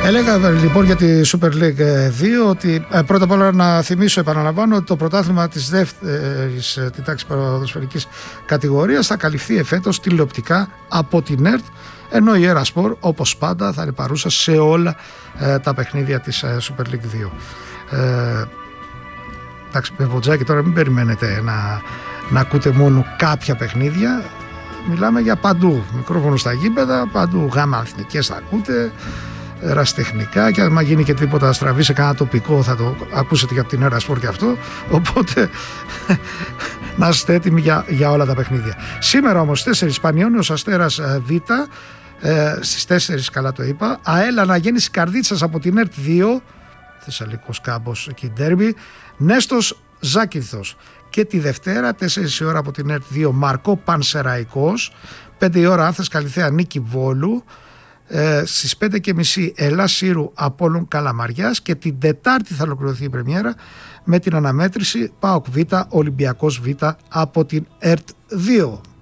Έλεγα λοιπόν για τη Super League 2 ότι πρώτα απ' όλα να θυμίσω, επαναλαμβάνω, ότι το πρωτάθλημα της δεύτερης την τάξη ποδοσφαιρικής κατηγορίας θα καλυφθεί εφέτος τηλεοπτικά από την ΕΡΤ, ενώ η Erasport όπως πάντα θα είναι παρούσα σε όλα τα παιχνίδια της Super League 2. Εντάξει, με βοτζάκι τώρα μην περιμένετε να ακούτε μόνο κάποια παιχνίδια. Μιλάμε για παντού, μικρόφωνο στα γήπεδα, παντού γάμα εθνικές θα ακούτε, ερασιτεχνικά, και άμα γίνει και τίποτα στραβή σε κανένα τοπικό θα το ακούσετε για την Erasport και αυτό, οπότε να είστε έτοιμοι για όλα τα παιχνίδια. Σήμερα όμως 4 Πανιώνιος Αστέρας Β, στις 4 καλά το είπα, ΑΕΛ Αναγέννηση Καρδίτσας από την ΕΡΤ 2, Θεσσαλικός Κάμπος και Ντέρμπι, Νέστος Ζάκυνθος. Και τη Δευτέρα 4 η ώρα από την ΕΡΤ 2 Μαρκό Πανσεραϊκός, 5 η ώρα Άνθρας Καλιθέα Νίκη Βόλου, στις 5:30 Ελλάς Σύρου Απόλλων Καλαμαριάς, και την Τετάρτη θα ολοκληρωθεί η πρεμιέρα με την αναμέτρηση ΠΑΟΚ Β Ολυμπιακός Β από την ΕΡΤ 2.